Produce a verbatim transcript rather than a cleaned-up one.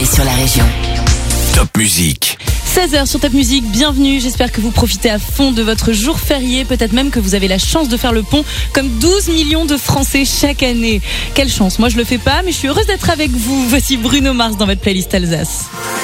sur la région. Top Musique. seize heures sur Top Musique, bienvenue, j'espère que vous profitez à fond de votre jour férié, peut-être même que vous avez la chance de faire le pont comme douze millions de Français chaque année. Quelle chance, moi je le fais pas, mais je suis heureuse d'être avec vous. Voici Bruno Mars dans votre playlist Alsace.